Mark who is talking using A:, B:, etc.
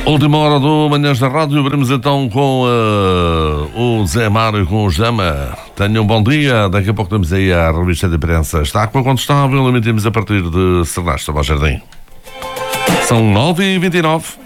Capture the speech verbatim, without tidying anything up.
A: Última hora do Manhãs da Rádio, veremos então com uh, o Zé Mário e com o Jama. Tenham um bom dia, daqui a pouco temos aí a revista de imprensa. Está com a Contestável, emitimos a partir de Sernasto, ao Jardim. São nove e vinte e nove.